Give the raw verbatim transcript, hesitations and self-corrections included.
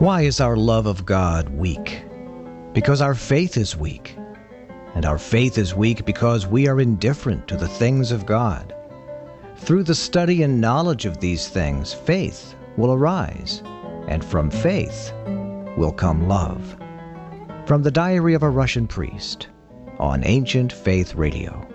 Why is our love of God weak? Because our faith is weak. And our faith is weak because we are indifferent to the things of God. Through the study and knowledge of these things, faith will arise, and from faith will come love. From the Diary of a Russian Priest on Ancient Faith Radio.